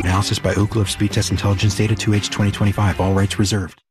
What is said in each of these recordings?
Analysis by Oak Grove Speed Test Intelligence Data 2H 2025. All rights reserved.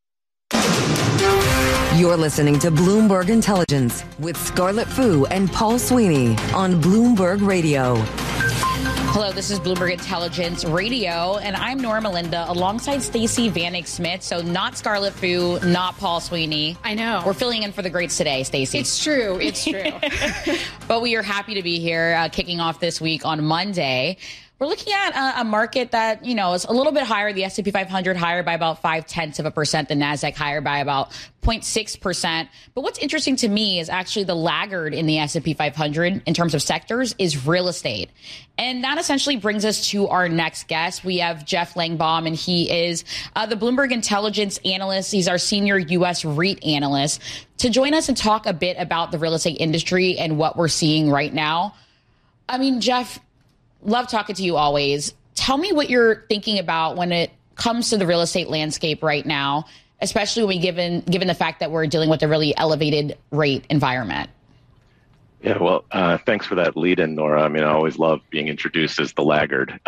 You're listening to Bloomberg Intelligence with Scarlett Fu and Paul Sweeney on Bloomberg Radio. Hello, this is Bloomberg Intelligence Radio, and I'm Norma Linda alongside Stacey Vanek Smith. So not Scarlett Fu, not Paul Sweeney. I know. We're filling in for the greats today, Stacey. It's true. It's true. But we are happy to be here kicking off this week on Monday. We're looking at a market that, is a little bit higher. The S&P 500 higher by about 0.5%. The NASDAQ higher by about 0.6%. But what's interesting to me is actually the laggard in the S&P 500 in terms of sectors is real estate. And that essentially brings us to our next guest. We have Jeff Langbaum, and he is the Bloomberg Intelligence analyst. He's our senior U.S. REIT analyst to join us and talk a bit about the real estate industry and what we're seeing right now. I mean, Jeff, love talking to you always. Tell me what you're thinking about when it comes to the real estate landscape right now, especially when given the fact that we're dealing with a really elevated rate environment. Yeah, well, thanks for that lead-in, Nora. I mean, I always love being introduced as the laggard.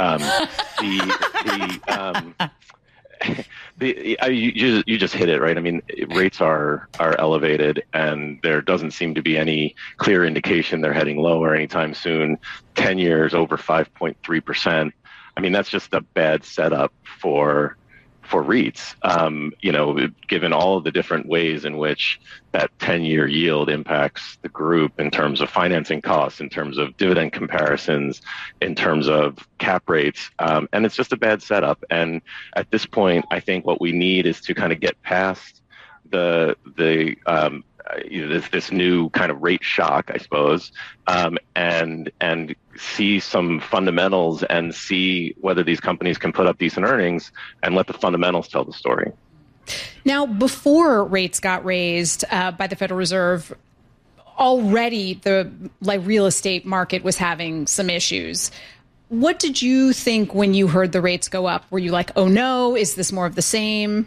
You just hit it, right? I mean, rates are elevated, and there doesn't seem to be any clear indication they're heading lower anytime soon. 10 years over 5.3%. I mean, that's just a bad setup for REITs, given all of the different ways in which that 10-year yield impacts the group in terms of financing costs, in terms of dividend comparisons, in terms of cap rates. And it's just a bad setup. And at this point, I think what we need is to kind of get past this new kind of rate shock, I suppose, and see some fundamentals and see whether these companies can put up decent earnings and let the fundamentals tell the story. Now, before rates got raised by the Federal Reserve, already the real estate market was having some issues. What did you think when you heard the rates go up? Were you like, oh no, is this more of the same?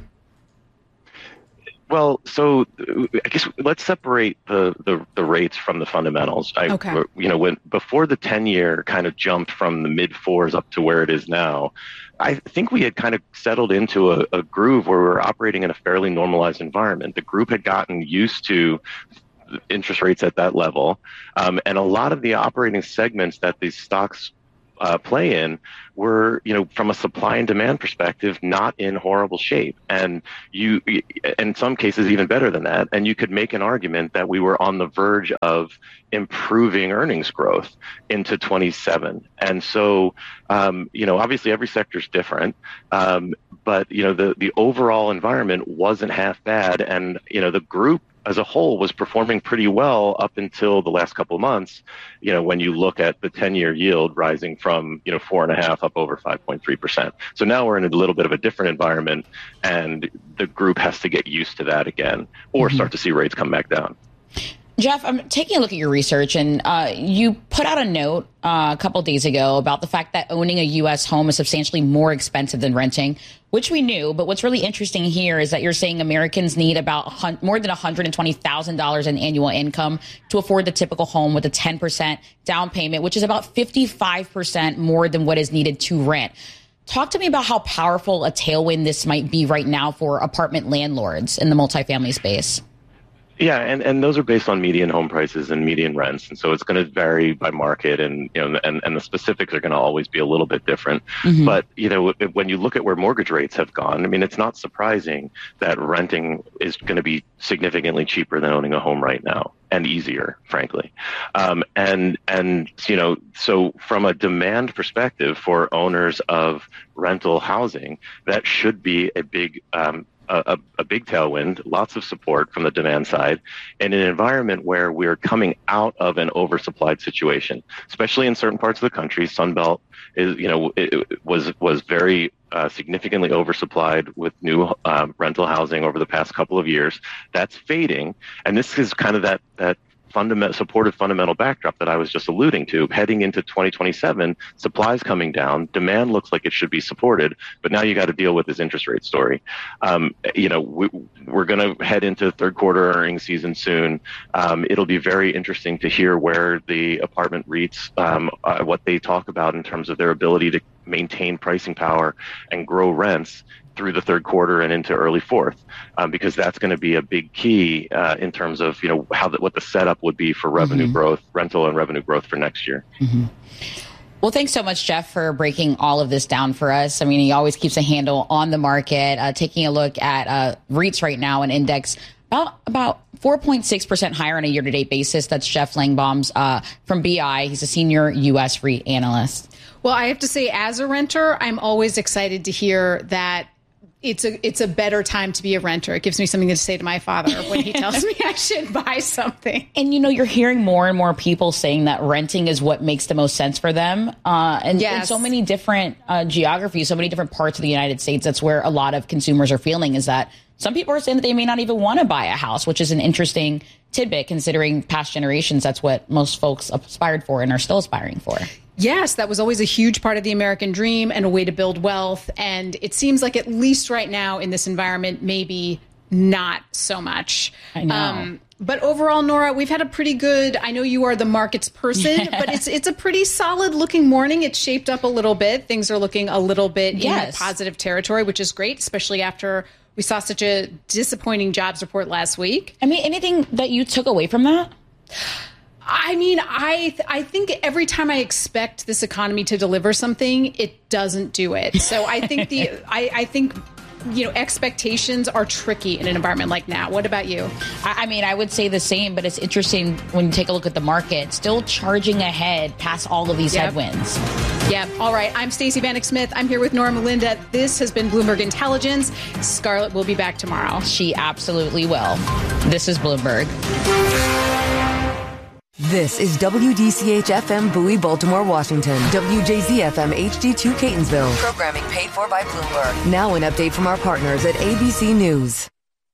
Well, so I guess let's separate the rates from the fundamentals. Okay. When before the 10-year kind of jumped from the mid fours up to where it is now, I think we had kind of settled into a groove where we were operating in a fairly normalized environment. The group had gotten used to interest rates at that level, and a lot of the operating segments that these stocks play in were, from a supply and demand perspective, not in horrible shape. And in some cases, even better than that. And you could make an argument that we were on the verge of improving earnings growth into 27. And so, obviously every sector is different. But, the overall environment wasn't half bad. And, the group as a whole was performing pretty well up until the last couple of months, when you look at the 10-year yield rising from, 4.5 up over 5.3%. So now we're in a little bit of a different environment, and the group has to get used to that again or start to see rates come back down. Jeff, I'm taking a look at your research, and you put out a note a couple of days ago about the fact that owning a U.S. home is substantially more expensive than renting, which we knew. But what's really interesting here is that you're saying Americans need about more than $120,000 in annual income to afford the typical home with a 10% down payment, which is about 55% more than what is needed to rent. Talk to me about how powerful a tailwind this might be right now for apartment landlords in the multifamily space. Yeah, and those are based on median home prices and median rents, and so it's going to vary by market, and and the specifics are going to always be a little bit different. But when you look at where mortgage rates have gone, I mean, it's not surprising that renting is going to be significantly cheaper than owning a home right now, and easier, frankly. So from a demand perspective for owners of rental housing, that should be a big a big tailwind, lots of support from the demand side, in an environment where we're coming out of an oversupplied situation, especially in certain parts of the country. Sunbelt is, it was very significantly oversupplied with new rental housing over the past couple of years. That's fading, and this is kind of that supportive fundamental backdrop that I was just alluding to. Heading into 2027, supply's coming down, demand looks like it should be supported, but now you got to deal with this interest rate story. We're going to head into third quarter earnings season soon. It'll be very interesting to hear where the apartment REITs, what they talk about in terms of their ability to maintain pricing power and grow rents through the third quarter and into early fourth, because that's going to be a big key in terms of what the setup would be for revenue growth, rental and revenue growth for next year. Well, thanks so much, Jeff, for breaking all of this down for us. I mean, he always keeps a handle on the market. Taking a look at REITs right now, an index about 4.6% higher on a year-to-date basis. That's Jeff Langbaum's from BI. He's a senior U.S. REIT analyst. Well, I have to say, as a renter, I'm always excited to hear that it's a better time to be a renter. It gives me something to say to my father when he tells me I should buy something. And, you're hearing more and more people saying that renting is what makes the most sense for them. And in so many different geographies, so many different parts of the United States, that's where a lot of consumers are feeling, is that some people are saying that they may not even want to buy a house, which is an interesting tidbit considering past generations. That's what most folks aspired for and are still aspiring for. Yes, that was always a huge part of the American dream and a way to build wealth. And it seems like, at least right now in this environment, maybe not so much. I know. But overall, Nora, we've had a pretty good, I know you are the markets person, but it's a pretty solid looking morning. It's shaped up a little bit. Things are looking a little bit in positive territory, which is great, especially after we saw such a disappointing jobs report last week. I mean, anything that you took away from that? I mean, I think every time I expect this economy to deliver something, it doesn't do it. So I think I think expectations are tricky in an environment like now. What about you? I mean, I would say the same, but it's interesting when you take a look at the market, still charging ahead past all of these headwinds. Yeah. All right. I'm Stacey Vanek Smith. I'm here with Nora Melinda. This has been Bloomberg Intelligence. Scarlett will be back tomorrow. She absolutely will. This is Bloomberg. This is WDCH-FM Bowie, Baltimore, Washington. WJZ-FM HD2 Catonsville. Programming paid for by Bloomberg. Now an update from our partners at ABC News.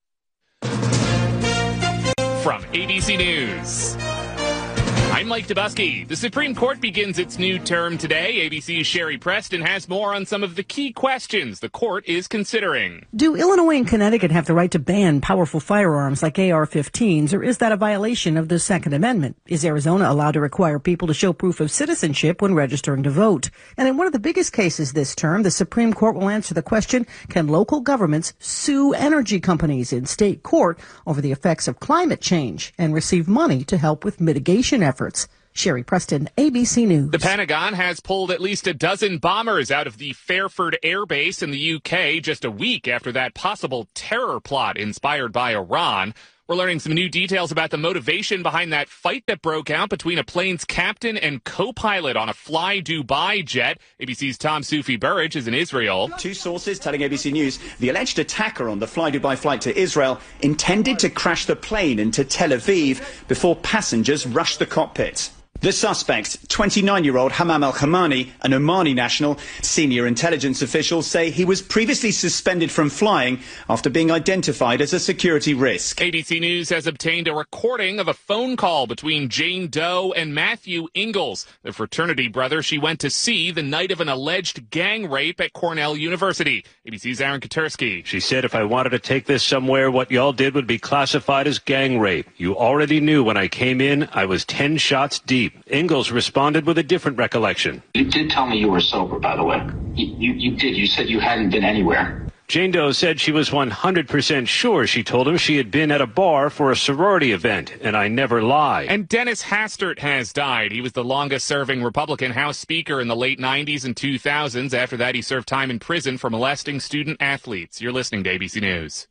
From ABC News, I'm Mike Dubusky. The Supreme Court begins its new term today. ABC's Sherry Preston has more on some of the key questions the court is considering. Do Illinois and Connecticut have the right to ban powerful firearms like AR-15s, or is that a violation of the Second Amendment? Is Arizona allowed to require people to show proof of citizenship when registering to vote? And in one of the biggest cases this term, the Supreme Court will answer the question, can local governments sue energy companies in state court over the effects of climate change and receive money to help with mitigation efforts? Sherry Preston, ABC News. The Pentagon has pulled at least a dozen bombers out of the Fairford Air Base in the UK just a week after that possible terror plot inspired by Iran. We're learning some new details about the motivation behind that fight that broke out between a plane's captain and co-pilot on a Fly Dubai jet. ABC's Tom Sufi Burridge is in Israel. Two sources telling ABC News the alleged attacker on the Fly Dubai flight to Israel intended to crash the plane into Tel Aviv before passengers rushed the cockpit. The suspect, 29-year-old Hamam al-Khamani, an Omani national, senior intelligence officials say he was previously suspended from flying after being identified as a security risk. ABC News has obtained a recording of a phone call between Jane Doe and Matthew Ingalls, the fraternity brother she went to see the night of an alleged gang rape at Cornell University. ABC's Aaron Katersky. She said, if I wanted to take this somewhere, what y'all did would be classified as gang rape. You already knew when I came in, I was 10 shots deep. Ingalls responded with a different recollection. You did tell me you were sober, by the way. You did. You said you hadn't been anywhere. Jane Doe said she was 100% sure. She told him she had been at a bar for a sorority event, and I never lie. And Dennis Hastert has died. He was the longest-serving Republican House Speaker in the late 90s and 2000s. After that, he served time in prison for molesting student-athletes. You're listening to ABC News.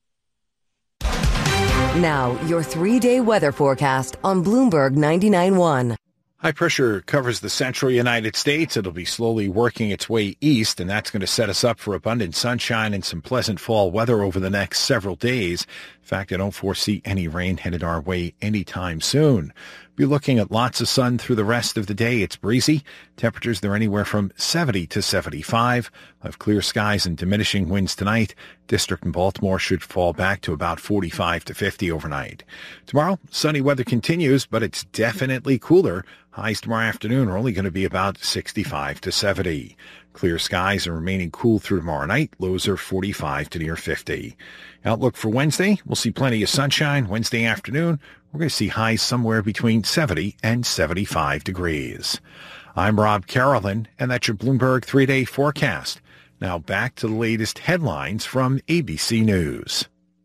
Now, your 3-day weather forecast on Bloomberg 99.1. High pressure covers the central United States. It'll be slowly working its way east, and that's going to set us up for abundant sunshine and some pleasant fall weather over the next several days. In fact, I don't foresee any rain headed our way anytime soon. Be looking at lots of sun through the rest of the day. It's breezy. Temperatures, they're anywhere from 70 to 75. We'll have clear skies and diminishing winds tonight. District in Baltimore should fall back to about 45 to 50 overnight. Tomorrow, sunny weather continues, but it's definitely cooler. Highs tomorrow afternoon are only going to be about 65 to 70. Clear skies and remaining cool through tomorrow night. Lows are 45 to near 50. Outlook for Wednesday, we'll see plenty of sunshine. Wednesday afternoon, we're going to see highs somewhere between 70 and 75 degrees. I'm Rob Carolyn, and that's your Bloomberg 3-day forecast. Now back to the latest headlines from ABC News.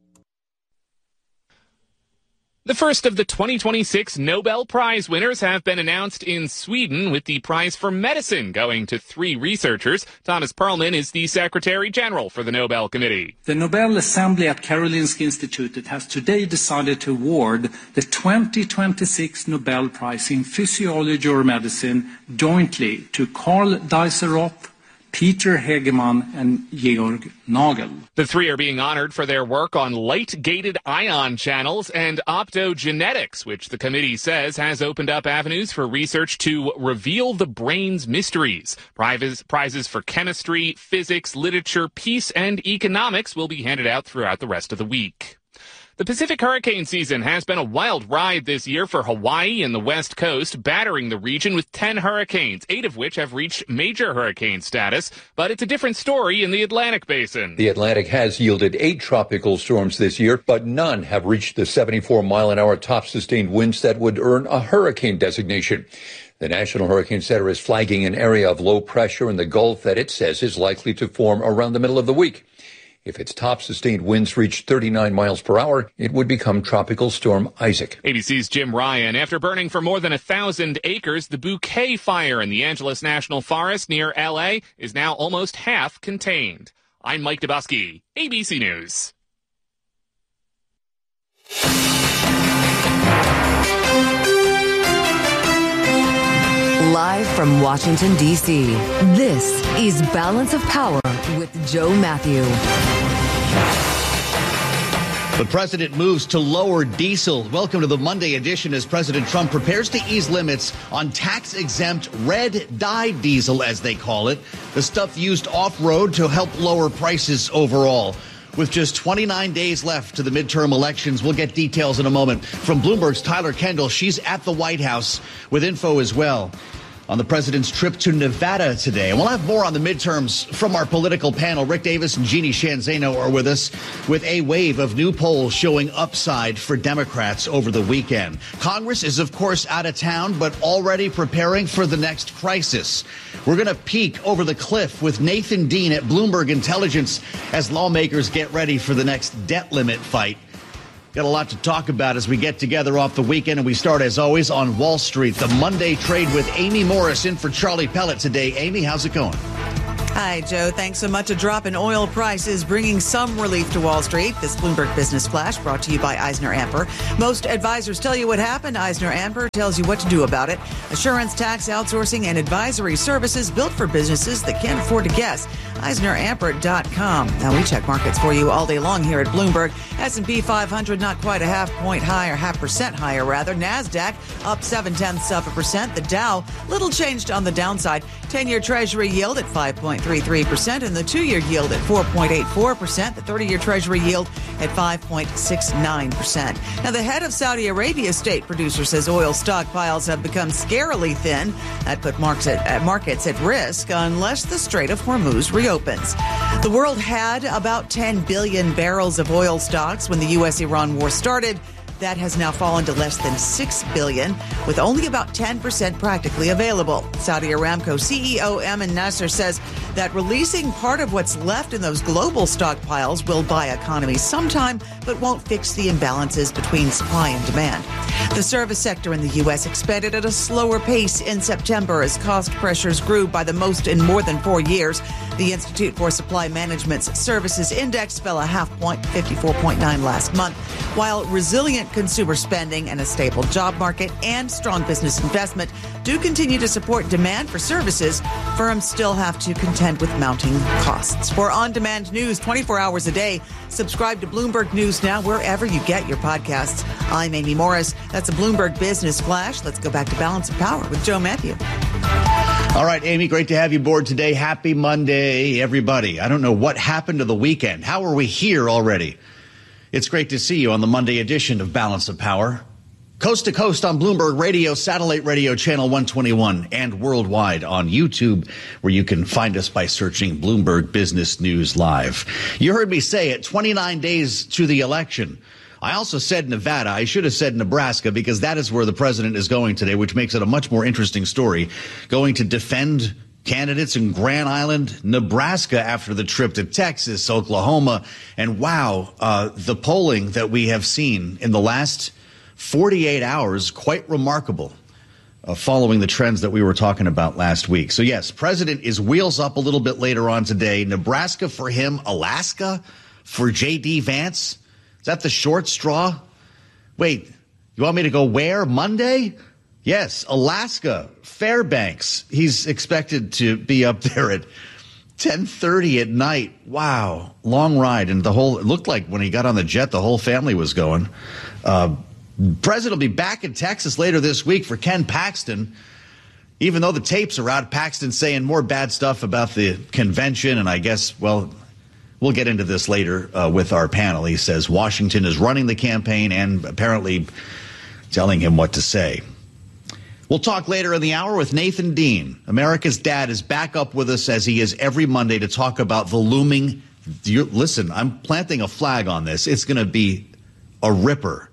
The first of the 2026 Nobel Prize winners have been announced in Sweden, with the prize for medicine going to 3 researchers. Thomas Perlman is the Secretary General for the Nobel Committee. The Nobel Assembly at Karolinska Institutet has today decided to award the 2026 Nobel Prize in Physiology or Medicine jointly to Karl Dijsselhoff, Peter Hegemann, and Georg Nagel. The 3 are being honored for their work on light-gated ion channels and optogenetics, which the committee says has opened up avenues for research to reveal the brain's mysteries. Prizes for chemistry, physics, literature, peace, and economics will be handed out throughout the rest of the week. The Pacific hurricane season has been a wild ride this year for Hawaii and the West Coast, battering the region with 10 hurricanes, 8 of which have reached major hurricane status. But it's a different story in the Atlantic basin. The Atlantic has yielded 8 tropical storms this year, but none have reached the 74-mile-an-hour top-sustained winds that would earn a hurricane designation. The National Hurricane Center is flagging an area of low pressure in the Gulf that it says is likely to form around the middle of the week. If its top-sustained winds reach 39 miles per hour, it would become Tropical Storm Isaac. ABC's Jim Ryan. After burning for more than 1,000 acres, the Bouquet Fire in the Angeles National Forest near L.A. is now almost half contained. I'm Mike Dubosky, ABC News. Live from Washington, D.C., this is Balance of Power with Joe Matthew. The president moves to lower diesel. Welcome to the Monday edition as President Trump prepares to ease limits on tax-exempt red-dyed diesel, as they call it, the stuff used off-road to help lower prices overall. With just 29 days left to the midterm elections, we'll get details in a moment. From Bloomberg's Tyler Kendall, she's at the White House with info as well on the president's trip to Nevada today. And we'll have more on the midterms from our political panel. Rick Davis and Jeannie Shanzano are with us with a wave of new polls showing upside for Democrats over the weekend. Congress is, of course, out of town, but already preparing for the next crisis. We're going to peek over the cliff with Nathan Dean at Bloomberg Intelligence as lawmakers get ready for the next debt limit fight. Got a lot to talk about as we get together off the weekend, and we start, as always, on Wall Street. The Monday trade with Amy Morris in for Charlie Pellet today. Amy, how's it going? Hi, Joe. Thanks so much. A drop in oil prices bringing some relief to Wall Street. This Bloomberg Business Flash brought to you by Eisner Amper. Most advisors tell you what happened. Eisner Amper tells you what to do about it. Assurance, tax, outsourcing, and advisory services built for businesses that can't afford to guess. EisnerAmper.com. Now, we check markets for you all day long here at Bloomberg. S&P 500 not quite a half point higher, 0.5% higher rather. NASDAQ up 0.7%. The Dow, little changed on the downside. 10-year Treasury yield at 5.33% and the 2-year yield at 4.84%. The 30-year Treasury yield at 5.69%. Now, the head of Saudi Arabia's state producer says oil stockpiles have become scarily thin. That put markets at risk unless the Strait of Hormuz reopens. The world had about 10 billion barrels of oil stocks when the U.S.-Iran war started. That has now fallen to less than 6 billion, with only about 10% practically available. Saudi Aramco CEO Ayman Nasser says that releasing part of what's left in those global stockpiles will buy economies sometime, but won't fix the imbalances between supply and demand. The service sector in the U.S. expanded at a slower pace in September as cost pressures grew by the most in more than 4 years. The Institute for Supply Management's Services Index fell a half point, 54.9 last month, while resilient resilient consumer spending and a stable job market and strong business investment do continue to support demand for services, firms still have to contend with mounting costs. For on-demand news 24 hours a day, subscribe to Bloomberg News Now wherever you get your podcasts. I'm Amy Morris. That's a Bloomberg Business Flash. Let's go back to Balance of Power with Joe Matthew. All right, Amy, great to have you aboard today. Happy Monday, everybody. I don't know what happened to the weekend. How are we here already? It's great to see you on the Monday edition of Balance of Power. Coast to coast on Bloomberg Radio, satellite radio channel 121, and worldwide on YouTube, where you can find us by searching Bloomberg Business News Live. You heard me say it, 29 days to the election. I also said Nevada. I should have said Nebraska, because that is where the president is going today, which makes it a much more interesting story. Going to defend candidates in Grand Island, Nebraska, after the trip to Texas, Oklahoma. And wow, the polling that we have seen in the last 48 hours, quite remarkable, following the trends that we were talking about last week. So yes, president is wheels up a little bit later on today. Nebraska for him, Alaska for J.D. Vance. Is that the short straw? Wait, you want me to go where? Monday? Yes, Alaska, Fairbanks. He's expected to be up there at 10:30 at night. Wow, long ride. And it looked like when he got on the jet, the whole family was going. President will be back in Texas later this week for Ken Paxton. Even though the tapes are out, Paxton's saying more bad stuff about the convention. And I guess, well, we'll get into this later with our panel. He says Washington is running the campaign and apparently telling him what to say. We'll talk later in the hour with Nathan Dean. America's dad is back up with us, as he is every Monday, to talk about the looming. Listen, I'm planting a flag on this. It's going to be a ripper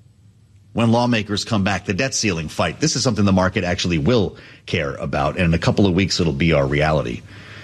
when lawmakers come back, the debt ceiling fight. This is something the market actually will care about. And in a couple of weeks, it'll be our reality.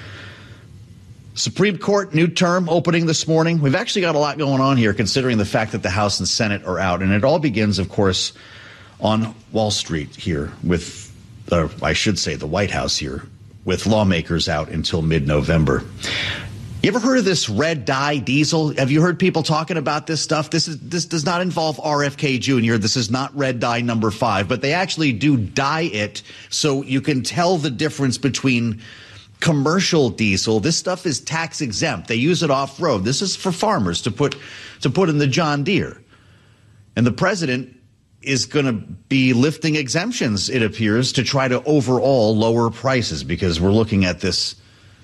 Supreme Court new term opening this morning. We've actually got a lot going on here, considering the fact that the House and Senate are out. And it all begins, of course, on Wall Street here with, I should say the White House here, with lawmakers out until mid-November. You ever heard of this red dye diesel? Have you heard people talking about this stuff? This does not involve RFK Jr. This is not red dye number 5, but they actually do dye it so you can tell the difference between commercial diesel. This stuff is tax exempt. They use it off-road. This is for farmers to put in the John Deere. And the president is going to be lifting exemptions, it appears, to try to overall lower prices, because we're looking at this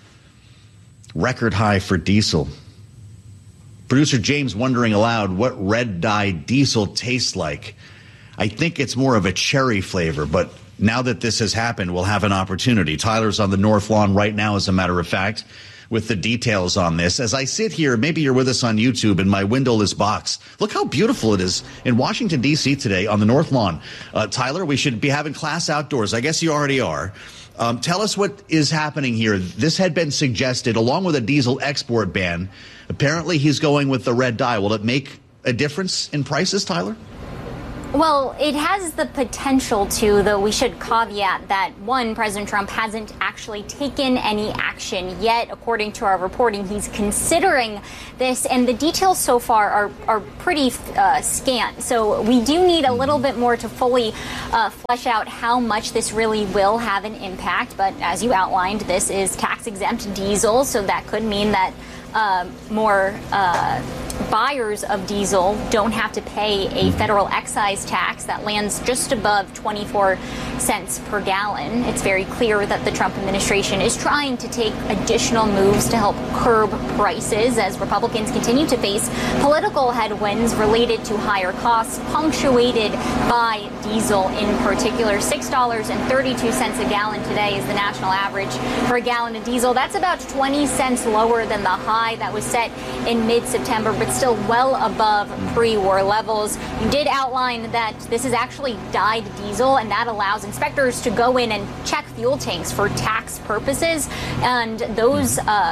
record high for diesel. Producer James wondering aloud what red dye diesel tastes like. I think it's more of a cherry flavor, but now that this has happened, we'll have an opportunity. Tyler's on the North Lawn right now, as a matter of fact, with the details on this. As I sit here, maybe you're with us on YouTube, and my windowless box. Look how beautiful it is in Washington, D.C. today on the North Lawn. Tyler, we should be having class outdoors. I guess you already are. Tell us what is happening here. This had been suggested along with a diesel export ban. Apparently he's going with the red dye. Will it make a difference in prices, Tyler? Well, it has the potential to, though we should caveat that, one, President Trump hasn't actually taken any action yet. According to our reporting, he's considering this, and the details so far are pretty scant. So we do need a little bit more to fully flesh out how much this really will have an impact. But as you outlined, this is tax-exempt diesel, so that could mean that more buyers of diesel don't have to pay a federal excise tax that lands just above 24 cents per gallon. It's very clear that the Trump administration is trying to take additional moves to help curb prices as Republicans continue to face political headwinds related to higher costs, punctuated by diesel in particular. $6.32 a gallon today is the national average for a gallon of diesel. That's about 20 cents lower than the high that was set in mid-September, but still well above pre-war levels. You did outline that this is actually dyed diesel, and that allows inspectors to go in and check fuel tanks for tax purposes. And those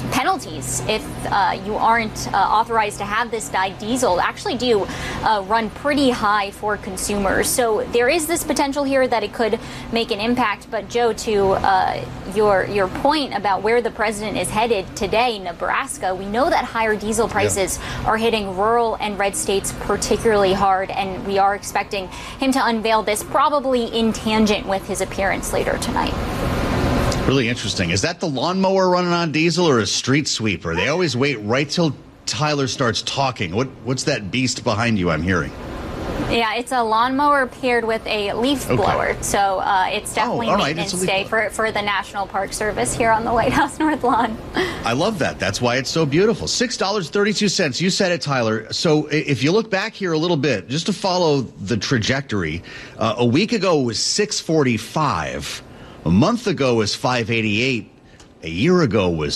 penalties if you aren't authorized to have this dyed diesel actually do run pretty high for consumers. So there is this potential here that it could make an impact. But Joe, to your point about where the president is headed today, Nebraska, we know that higher diesel prices are hitting rural and red states particularly hard, and we are expecting him to unveil this probably in tangent with his appearance later tonight. Really interesting. Is that the lawnmower running on diesel or a street sweeper? They always wait right till Tyler starts talking. What's that beast behind you I'm hearing? Yeah, it's a lawnmower paired with a leaf blower. So it's definitely maintenance day for the National Park Service here on the White House North Lawn. I love that. That's why it's so beautiful. $6.32. You said it, Tyler. So if you look back here a little bit, just to follow the trajectory, a week ago it was $6.45. A month ago was $5.88. A year ago was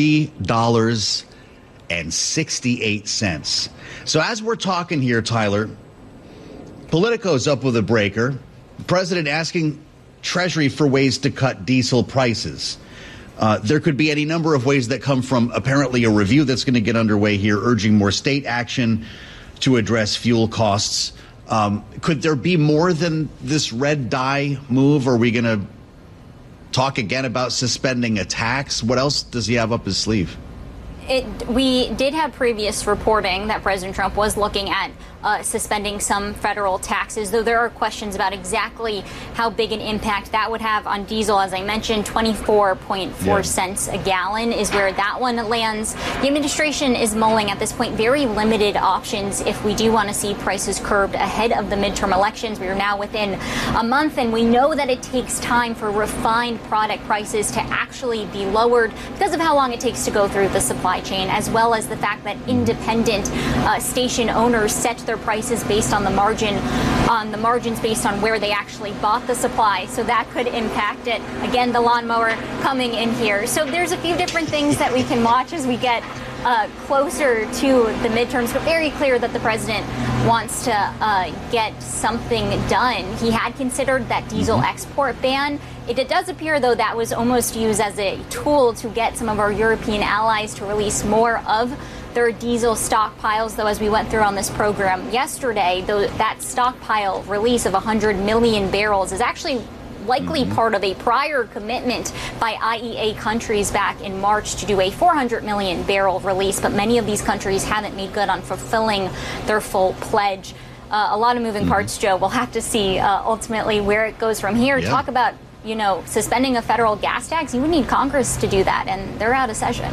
$3.68. So as we're talking here, Tyler, Politico's up with a breaker. The president asking Treasury for ways to cut diesel prices. There could be any number of ways that come from apparently a review that's going to get underway here, urging more state action to address fuel costs. Could there be more than this red dye move? Are we going to talk again about suspending a tax? What else does he have up his sleeve? We did have previous reporting that President Trump was looking at suspending some federal taxes, though there are questions about exactly how big an impact that would have on diesel. As I mentioned, 24.4 cents a gallon is where that one lands. The administration is mulling at this point very limited options if we do want to see prices curbed ahead of the midterm elections. We are now within a month, and we know that it takes time for refined product prices to actually be lowered because of how long it takes to go through the supply chain, as well as the fact that independent station owners set their prices based on the margins based on where they actually bought the supply. So that could impact it. Again, the lawnmower coming in here. So there's a few different things that we can watch as we get closer to the midterms, but very clear that the president wants to get something done. He had considered that diesel export ban. It does appear, though, that was almost used as a tool to get some of our European allies to release more of their diesel stockpiles, though, as we went through on this program yesterday, that stockpile release of 100 million barrels is actually likely part of a prior commitment by IEA countries back in March to do a 400 million barrel release, but many of these countries haven't made good on fulfilling their full pledge. A lot of moving parts, Joe. We'll have to see ultimately where it goes from here. Talk about, suspending a federal gas tax. You would need Congress to do that, and they're out of session.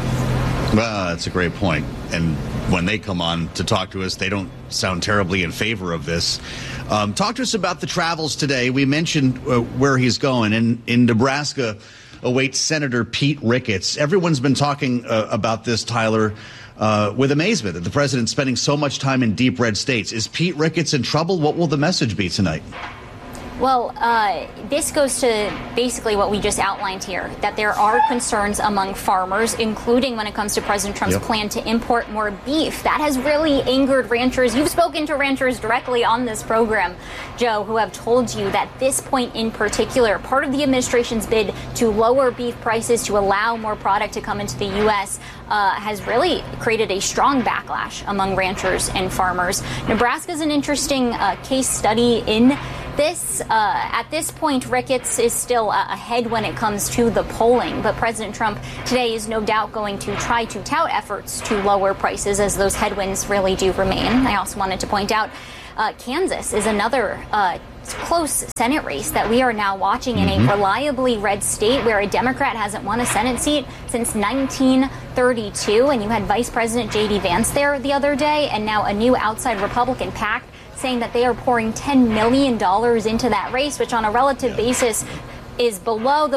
Well, that's a great point. And when they come on to talk to us, they don't sound terribly in favor of this. Talk to us about the travels today. We mentioned where he's going. In Nebraska awaits Senator Pete Ricketts. Everyone's been talking about this, Tyler, with amazement that the president's spending so much time in deep red states. Is Pete Ricketts in trouble? What will the message be tonight? Well, this goes to basically what we just outlined here, that there are concerns among farmers, including when it comes to President Trump's plan to import more beef. That has really angered ranchers. You've spoken to ranchers directly on this program, Joe, who have told you that this point in particular, part of the administration's bid to lower beef prices to allow more product to come into the U.S., has really created a strong backlash among ranchers and farmers. Nebraska is an interesting case study in this. At this point, Ricketts is still ahead when it comes to the polling, but President Trump today is no doubt going to try to tout efforts to lower prices as those headwinds really do remain. I also wanted to point out Kansas is another close Senate race that we are now watching in a reliably red state where a Democrat hasn't won a Senate seat since 1932. And you had Vice President J.D. Vance there the other day, and now a new outside Republican PAC saying that they are pouring $10 million into that race, which on a relative basis is below the